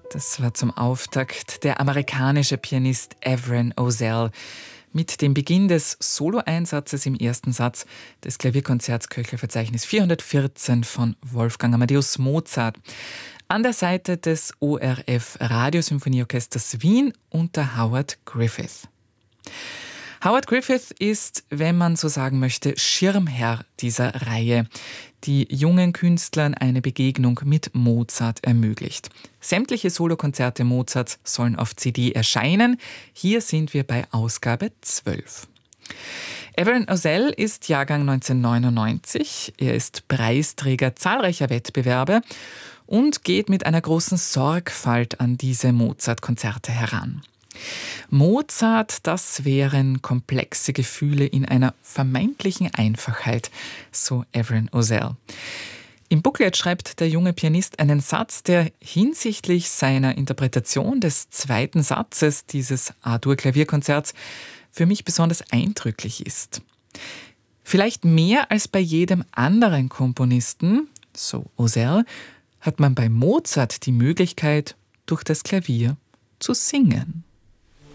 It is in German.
Das war zum Auftakt der amerikanische Pianist Everin Ozell mit dem Beginn des Soloeinsatzes im ersten Satz des Klavierkonzerts Köchlerverzeichnis 414 von Wolfgang Amadeus Mozart an der Seite des ORF Radiosymphonieorchesters Wien unter Howard Griffith. Howard Griffith ist, wenn man so sagen möchte, Schirmherr dieser Reihe, die jungen Künstlern eine Begegnung mit Mozart ermöglicht. Sämtliche Solokonzerte Mozarts sollen auf CD erscheinen. Hier sind wir bei Ausgabe 12. Everin Ozell ist Jahrgang 1999. Er ist Preisträger zahlreicher Wettbewerbe und geht mit einer großen Sorgfalt an diese Mozart-Konzerte heran. Mozart, das wären komplexe Gefühle in einer vermeintlichen Einfachheit, so Everin Ozell. Im Booklet schreibt der junge Pianist einen Satz, der hinsichtlich seiner Interpretation des zweiten Satzes dieses A-Dur-Klavierkonzerts für mich besonders eindrücklich ist. Vielleicht mehr als bei jedem anderen Komponisten, so Ozell, hat man bei Mozart die Möglichkeit, durch das Klavier zu singen.